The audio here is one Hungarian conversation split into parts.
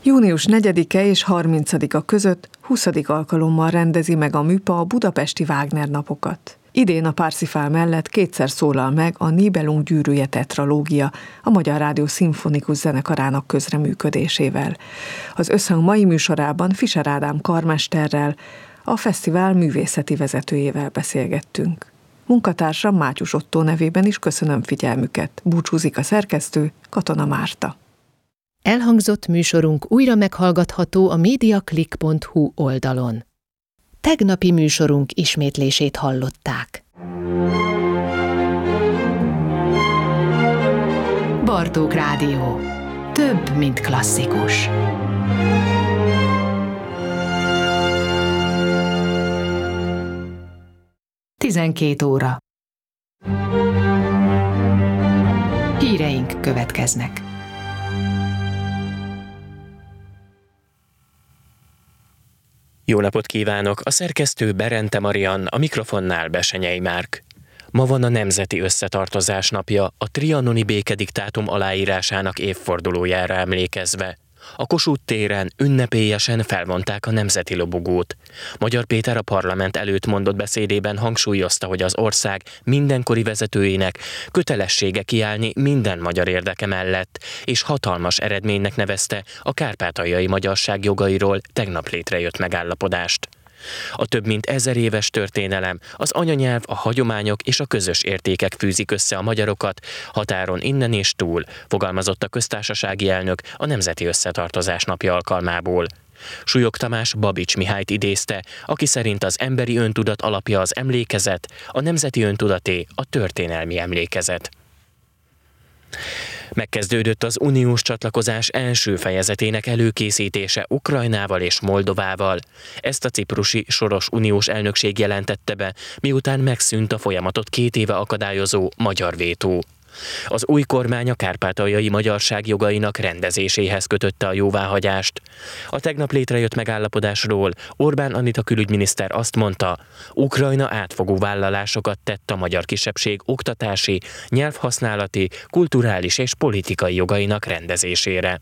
Június 4-e és 30-a között 20. alkalommal rendezi meg a MÜPA a budapesti Wagner napokat. Idén a Parsifal mellett kétszer szólal meg a Nibelung gyűrűje tetralógia a Magyar Rádió Szimfonikus Zenekarának közreműködésével. Az összhang mai műsorában Fischer Ádám karmesterrel, a fesztivál művészeti vezetőjével beszélgettünk. Munkatársam Mátyus Ottó nevében is köszönöm figyelmüket. Búcsúzik a szerkesztő, Katona Márta. Elhangzott műsorunk újra meghallgatható a mediaclick.hu oldalon. Tegnapi műsorunk ismétlését hallották. Bartók Rádió. Több, mint klasszikus. Tizenkét óra. Híreink következnek. Jó napot kívánok! A szerkesztő Berente Marian, a mikrofonnál Besenyei Márk. Ma van a Nemzeti Összetartozás napja, a trianoni békediktátum aláírásának évfordulójára emlékezve. A Kossuth téren ünnepélyesen felvonták a nemzeti lobogót. Magyar Péter a parlament előtt mondott beszédében hangsúlyozta, hogy az ország mindenkori vezetőinek kötelessége kiállni minden magyar érdeke mellett, és hatalmas eredménynek nevezte a kárpátaljai magyarság jogairól tegnap létrejött megállapodást. A több mint 1000 éves történelem, az anyanyelv, a hagyományok és a közös értékek fűzik össze a magyarokat, határon innen és túl, fogalmazott a köztársasági elnök a Nemzeti Összetartozás napja alkalmából. Súlyog Tamás Babics Mihályt idézte, aki szerint az emberi öntudat alapja az emlékezet, a nemzeti öntudaté a történelmi emlékezet. Megkezdődött az uniós csatlakozás első fejezetének előkészítése Ukrajnával és Moldovával. Ezt a ciprusi soros uniós elnökség jelentette be, miután megszűnt a folyamatot 2 éve akadályozó magyar vétó. Az új kormány a kárpátaljai magyarság jogainak rendezéséhez kötötte a jóváhagyást. A tegnap létrejött megállapodásról Orbán Anita külügyminiszter azt mondta, Ukrajna átfogó vállalásokat tett a magyar kisebbség oktatási, nyelvhasználati, kulturális és politikai jogainak rendezésére.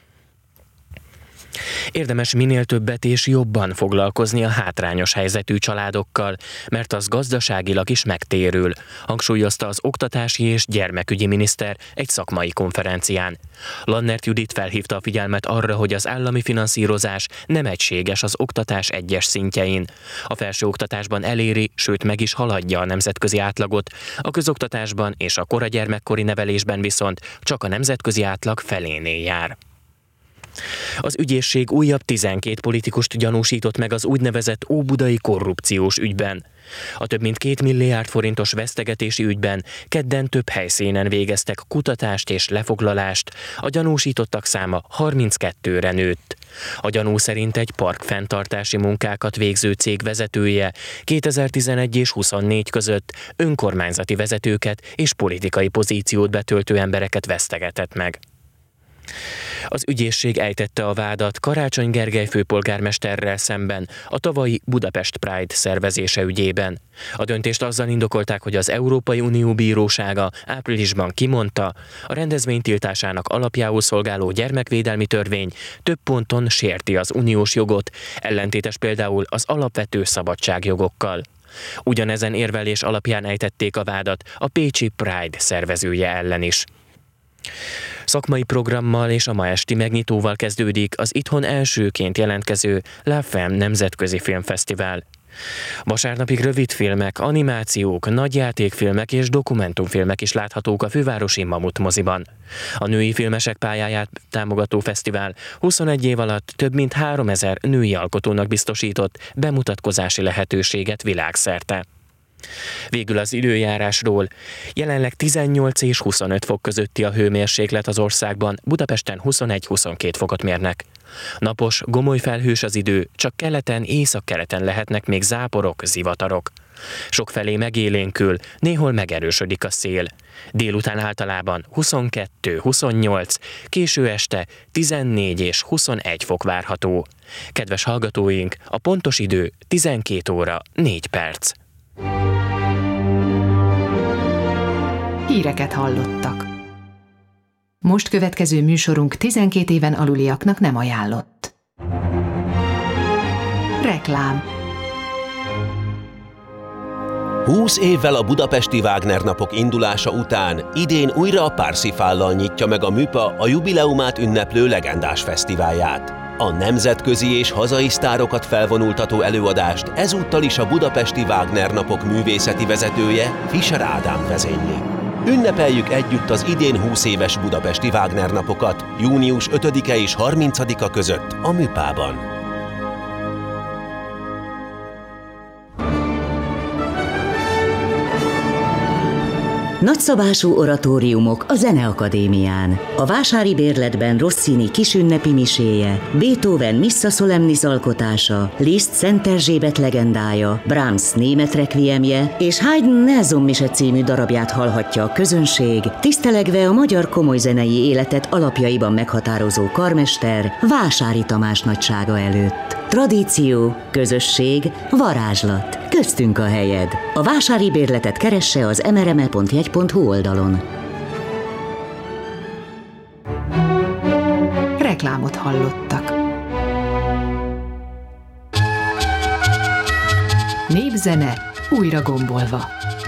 Érdemes minél többet és jobban foglalkozni a hátrányos helyzetű családokkal, mert az gazdaságilag is megtérül, hangsúlyozta az oktatási és gyermekügyi miniszter egy szakmai konferencián. Lannert Judit felhívta a figyelmet arra, hogy az állami finanszírozás nem egységes az oktatás egyes szintjein. A felsőoktatásban eléri, sőt meg is haladja a nemzetközi átlagot, a közoktatásban és a koragyermekkori nevelésben viszont csak a nemzetközi átlag felénél jár. Az ügyészség újabb 12 politikust gyanúsított meg az úgynevezett óbudai korrupciós ügyben. A több mint 2 milliárd forintos vesztegetési ügyben kedden több helyszínen végeztek kutatást és lefoglalást, a gyanúsítottak száma 32-re nőtt. A gyanú szerint egy parkfenntartási munkákat végző cég vezetője 2011 és 24 között önkormányzati vezetőket és politikai pozíciót betöltő embereket vesztegetett meg. Az ügyészség ejtette a vádat Karácsony Gergely főpolgármesterrel szemben a tavalyi Budapest Pride szervezése ügyében. A döntést azzal indokolták, hogy az Európai Unió bírósága áprilisban kimondta, a rendezvény tiltásának alapjául szolgáló gyermekvédelmi törvény több ponton sérti az uniós jogot, ellentétes például az alapvető szabadságjogokkal. Ugyanezen érvelés alapján ejtették a vádat a pécsi Pride szervezője ellen is. Szakmai programmal és a ma esti megnyitóval kezdődik az itthon elsőként jelentkező La Femme nemzetközi filmfesztivál. Vasárnapig rövidfilmek, animációk, nagyjátékfilmek és dokumentumfilmek is láthatók a fővárosi Mamut moziban. A női filmesek pályáját támogató fesztivál 21 év alatt több mint 3000 női alkotónak biztosított bemutatkozási lehetőséget világszerte. Végül az időjárásról. Jelenleg 18 és 25 fok közötti a hőmérséklet az országban, Budapesten 21-22 fokot mérnek. Napos, gomoly felhős az idő, csak keleten, északkeleten lehetnek még záporok, zivatarok. Sokfelé megélénkül, néhol megerősödik a szél. Délután általában 22-28, késő este 14 és 21 fok várható. Kedves hallgatóink, a pontos idő 12 óra 4 perc. Híreket hallottak. Most következő műsorunk 12 éven aluliaknak nem ajánlott. Reklám. 20 évvel a budapesti Wagner napok indulása után idén újra a Parsifállal nyitja meg a MÜPA a jubileumát ünneplő legendás fesztiválját. A nemzetközi és hazai sztárokat felvonultató előadást ezúttal is a budapesti Wagner napok művészeti vezetője, Fischer Ádám vezényli. Ünnepeljük együtt az idén 20 éves budapesti Wagner napokat június 5-e és 30-a között a MÜPA-ban. Nagyszabású oratóriumok a Zeneakadémián. A Vásári Bérletben Rossini kisünnepi miséje, Beethoven Missa Solemnis alkotása, Liszt Szent Erzsébet legendája, Brahms német requiemje és Haydn Nelson mise című darabját hallhatja a közönség, tisztelegve a magyar komolyzenei életet alapjaiban meghatározó karmester Vásári Tamás nagysága előtt. Tradíció, közösség, varázslat. Köztünk a helyed. A Vásári Bérletet keresse az mrme.jegy.hu oldalon. Reklámot hallottak. Népzene újra gombolva.